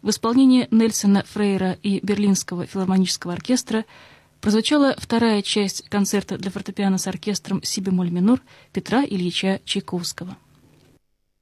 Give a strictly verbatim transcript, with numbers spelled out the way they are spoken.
в исполнении Нельсона Фрейра и Берлинского филармонического оркестра прозвучала вторая часть концерта для фортепиано с оркестром си бемоль минор Петра Ильича Чайковского.